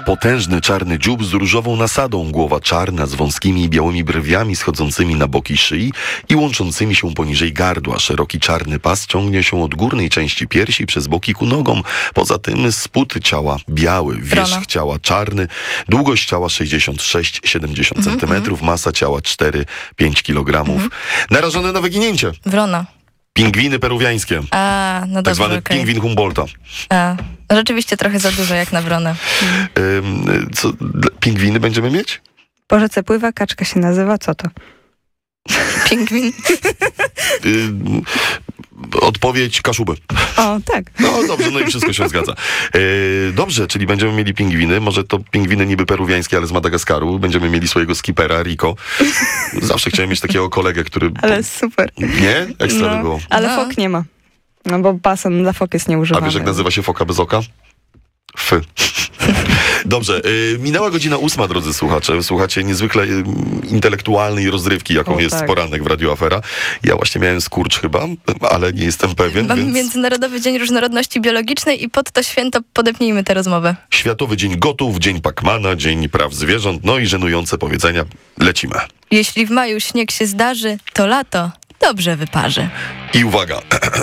Potężny czarny dziób z różową nasadą, głowa czarna z wąskimi i białymi brwiami schodzącymi na boki szyi i łączącymi się poniżej gardła. Szeroki czarny pas ciągnie się od górnej części piersi przez boki ku nogom. Poza tym spód ciała biały, wierzch ciała czarny, długość ciała 66-70 cm, masa ciała 4-5 kg. Narażone na wyginięcie. Wrona. Pingwiny peruwiańskie. No Tak zwany dobrze, okej. pingwin Humboldta. Rzeczywiście trochę za dużo jak na wronę. Pingwiny będziemy mieć? Po rzece pływa, kaczka się nazywa, co to? Pingwin. Odpowiedź Kaszuby. O, tak. No dobrze, no i wszystko się zgadza. Dobrze, czyli będziemy mieli pingwiny. Może to pingwiny niby peruwiańskie, ale z Madagaskaru. Będziemy mieli swojego skipera, Rico. Zawsze chciałem mieć takiego kolegę, który... Ale super. Nie? Ekstra by było. Ale fok nie ma. No bo basen dla fok jest A nieużywany. wiesz, jak nazywa się foka bez oka? F. Dobrze, minęła godzina 8, drodzy słuchacze. Słuchacie niezwykle intelektualnej rozrywki, jaką jest tak. poranek w Radio Afera. Ja właśnie miałem skurcz chyba, ale nie jestem pewien. Mamy Więc... Międzynarodowy Dzień Różnorodności Biologicznej i pod to święto podepnijmy tę rozmowę. Światowy Dzień Gotów, Dzień Pacmana, Dzień Praw Zwierząt, no i żenujące powiedzenia. Lecimy. Jeśli w maju śnieg się zdarzy, to lato dobrze wyparzy. I uwaga.